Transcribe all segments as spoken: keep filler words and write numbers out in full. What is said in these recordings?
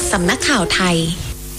สำนักข่าวไทย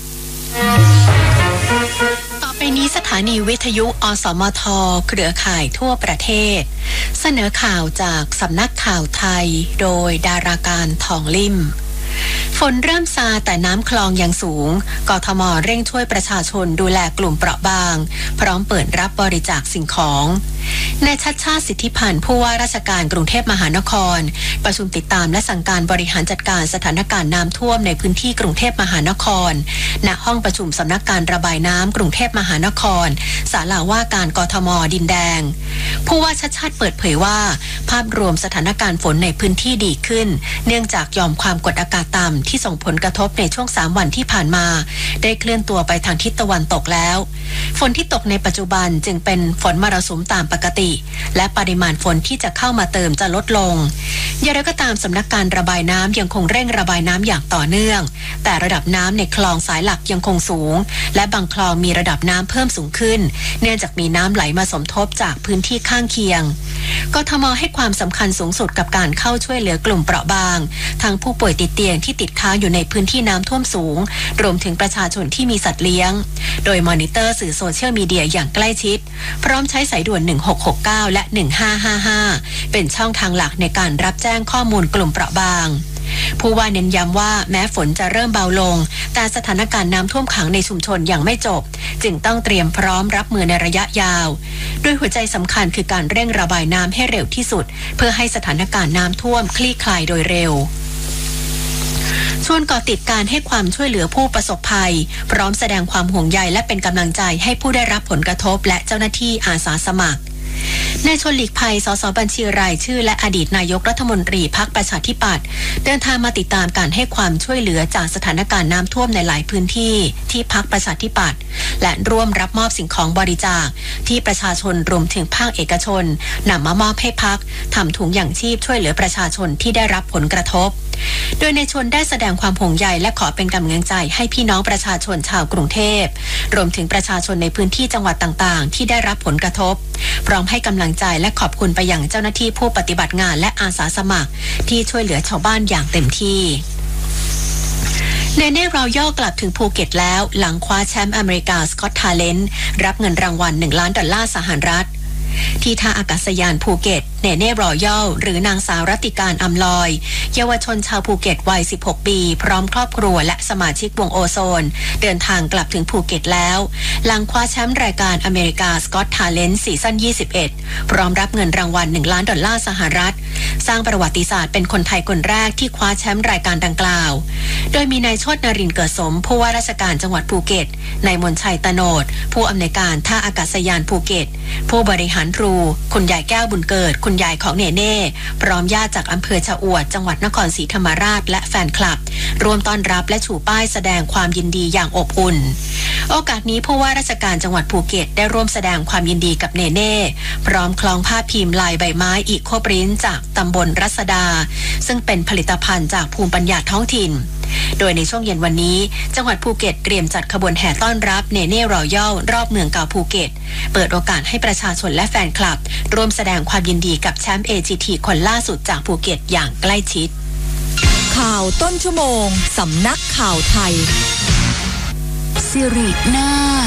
ต่อไปนี้สถานีวิทยุอสมทเครือข่ายทั่วประเทศเสนอข่าวจากสำนักข่าวไทยโดยดาราการทองลิ่มฝนเริ่มซาแต่น้ำคลองยังสูงกทม.เร่งช่วยประชาชนดูแลกลุ่มเปราะบางพร้อมเปิดรับบริจาคสิ่งของนายชัชชาติสิทธิพันธ์ผู้ว่าราชการกรุงเทพมหานครประชุมติดตามและสั่งการบริหารจัดการสถานการณ์น้ำท่วมในพื้นที่กรุงเทพมหานครณห้องประชุมสำนักการระบายน้ำกรุงเทพมหานครศาลาว่าการกทม.ดินแดงผู้ว่าชัชชาติเปิดเผยว่าภาพรวมสถานการณ์ฝนในพื้นที่ดีขึ้นเนื่องจากยอมความกดอากาศต่ำที่ส่งผลกระทบในช่วงสามวันที่ผ่านมาได้เคลื่อนตัวไปทางทิศตะวันตกแล้วฝนที่ตกในปัจจุบันจึงเป็นฝนมรสุมตามปกติและปริมาณฝนที่จะเข้ามาเติมจะลดลงอย่างไรก็ตามสำนักการระบายน้ำยังคงเร่งระบายน้ำอย่างต่อเนื่องแต่ระดับน้ำในคลองสายหลักยังคงสูงและบางคลองมีระดับน้ำเพิ่มสูงขึ้นเนื่องจากมีน้ำไหลมาสมทบจากพื้นที่ข้างเคียงกทม.ให้ความสำคัญสูงสุดกับการเข้าช่วยเหลือกลุ่มเปราะบางทั้งผู้ป่วยติดเตียงที่ติดค้างอยู่ในพื้นที่น้ำท่วมสูงรวมถึงประชาชนที่มีสัตว์เลี้ยงโดยมอนิเตอร์สื่อโซเชียลมีเดียอย่างใกล้ชิดพร้อมใช้สายด่วนหนึ่งหกหกเก้าและหนึ่งห้าห้าห้าเป็นช่องทางหลักในการรับแจ้งข้อมูลกลุ่มเปราะบางผู้ว่าเน้นย้ำว่าแม้ฝนจะเริ่มเบาลงแต่สถานการณ์น้ำท่วมขังในชุมชนยังไม่จบจึงต้องเตรียมพร้อมรับมือในระยะยาวโดยหัวใจสำคัญคือการเร่งระบายน้ำให้เร็วที่สุดเพื่อให้สถานการณ์น้ำท่วมคลี่คลายโดยเร็วชวนก่อติดการให้ความช่วยเหลือผู้ประสบภัยพร้อมแสดงความห่วงใยและเป็นกำลังใจให้ผู้ได้รับผลกระทบและเจ้าหน้าที่อาสาสมัครนายชวนหลีกภัยสสบัญชีรายชื่อและอดีตนายกรัฐมนตรีพรรคประชาธิปัตย์เดินทางมาติดตามการให้ความช่วยเหลือจากสถานการณ์น้ำท่วมในหลายพื้นที่ที่พรรคประชาธิปัตย์และร่วมรับมอบสิ่งของบริจาคที่ประชาชนรวมถึงภาคเอกชนนำมามอบให้พรรคทำถุงยางชีพช่วยเหลือประชาชนที่ได้รับผลกระทบโดยในชนได้แสดงความห่วงใยและขอเป็นกำลังใจให้พี่น้องประชาชนชาวกรุงเทพรวมถึงประชาชนในพื้นที่จังหวัดต่างๆที่ได้รับผลกระทบพร้อมให้กำลังใจและขอบคุณไปยังเจ้าหน้าที่ผู้ปฏิบัติงานและอาสาสมัครที่ช่วยเหลือชาวบ้านอย่างเต็มที่เนเน่รอยัลกลับถึงภูเก็ตแล้วหลังคว้าแชมป์อเมริกาสกอตทาเลนต์รับเงินรางวัลหนึ่งล้านดอลลาร์สหรัฐที่ท่าอากาศยานภูเก็ตเนเน่รอยัลหรือนางสาวรัติการอำลอยเยาวชนชาวภูเก็ตวัยสิบหกปีพร้อมครอบครัวและสมาชิกวงโอโซนเดินทางกลับถึงภูเก็ตแล้วหลังคว้าแชมป์รายการอเมริกาสกอตทาเลนต์ซีซั่นยี่สิบเอ็ดพร้อมรับเงินรางวัลหนึ่งล้านดอลลาร์สหรัฐสร้างประวัติศาสตร์เป็นคนไทยคนแรกที่คว้าแชมป์รายการดังกล่าวโดยมีนายโชตินรินทร์เกิดสมผู้ว่าราชการจังหวัดภูเก็ตนายมนชัยตโนดผู้อำนวยการท่าอากาศยานภูเก็ตผู้บริหารครูคุณยายแก้วบุญเกิดคุณยายของเนเน่พร้อมญาติจากอำเภอชะอวดจังหวัดนครศรีธรรมราชและแฟนคลับร่วมต้อนรับและชูป้ายแสดงความยินดีอย่างอบอุ่นโอกาสนี้ผู้ว่าราชการจังหวัดภูเก็ตได้ร่วมแสดงความยินดีกับเนเน่พร้อมคล้องผ้าพิมพ์ลายใบไม้อีโคปรินท์จากตำบลรัศดาซึ่งเป็นผลิตภัณฑ์จากภูมิปัญญาท้องถิ่นโดยในช่วงเย็นวันนี้จังหวัดภูเก็ตเตรียมจัดขบวนแห่ต้อนรับเนเน่รอยัลรอบเมืองเก่าภูเก็ตเปิดโอกาสให้ประชาชนและแฟนคลับร่วมแสดงความยินดีกับแชมป์ เอ จี ที คนล่าสุดจากภูเก็ตอย่างใกล้ชิดข่าวต้นชั่วโมงสำนักข่าวไทยสิรินา